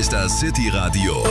ist das City Radio,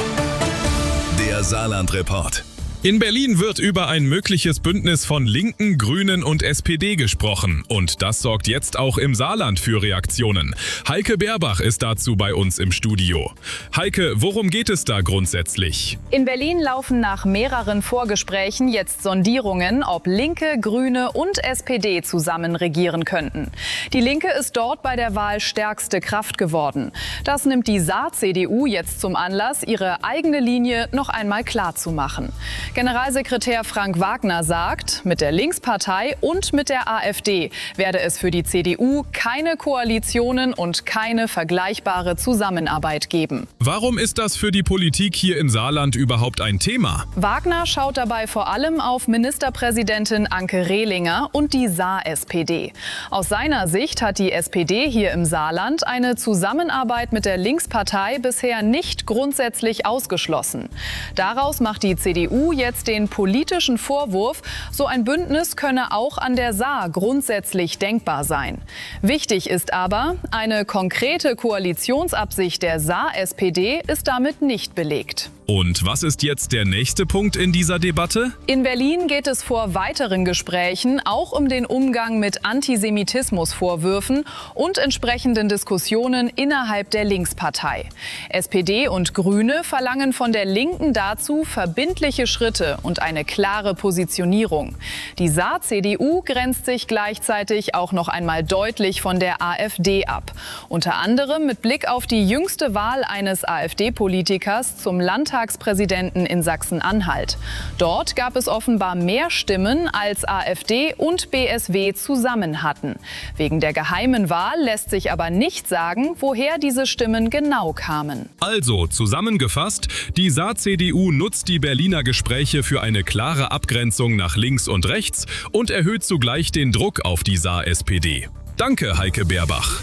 der Saarland-Report. In Berlin wird über ein mögliches Bündnis von Linken, Grünen und SPD gesprochen. Und das sorgt jetzt auch im Saarland für Reaktionen. Heike Berbach ist dazu bei uns im Studio. Heike, worum geht es da grundsätzlich? In Berlin laufen nach mehreren Vorgesprächen jetzt Sondierungen, ob Linke, Grüne und SPD zusammen regieren könnten. Die Linke ist dort bei der Wahl stärkste Kraft geworden. Das nimmt die Saar-CDU jetzt zum Anlass, ihre eigene Linie noch einmal klarzumachen. Generalsekretär Frank Wagner sagt, mit der Linkspartei und mit der AfD werde es für die CDU keine Koalitionen und keine vergleichbare Zusammenarbeit geben. Warum ist das für die Politik hier im Saarland überhaupt ein Thema? Wagner schaut dabei vor allem auf Ministerpräsidentin Anke Rehlinger und die Saar-SPD. Aus seiner Sicht hat die SPD hier im Saarland eine Zusammenarbeit mit der Linkspartei bisher nicht grundsätzlich ausgeschlossen. Daraus macht die CDU jetzt den politischen Vorwurf, so ein Bündnis könne auch an der Saar grundsätzlich denkbar sein. Wichtig ist aber, eine konkrete Koalitionsabsicht der Saar-SPD ist damit nicht belegt. Und was ist jetzt der nächste Punkt in dieser Debatte? In Berlin geht es vor weiteren Gesprächen auch um den Umgang mit Antisemitismusvorwürfen und entsprechenden Diskussionen innerhalb der Linkspartei. SPD und Grüne verlangen von der Linken dazu verbindliche Schritte und eine klare Positionierung. Die Saar-CDU grenzt sich gleichzeitig auch noch einmal deutlich von der AfD ab. Unter anderem mit Blick auf die jüngste Wahl eines AfD-Politikers zum Landtagspräsidenten in Sachsen-Anhalt. Dort gab es offenbar mehr Stimmen, als AfD und BSW zusammen hatten. Wegen der geheimen Wahl lässt sich aber nicht sagen, woher diese Stimmen genau kamen. Also, zusammengefasst, die Saar-CDU nutzt die Berliner Gespräche für eine klare Abgrenzung nach links und rechts und erhöht zugleich den Druck auf die Saar-SPD. Danke, Heike Berbach.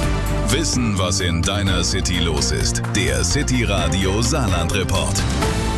Wissen, was in deiner City los ist. Der City Radio Saarland-Report.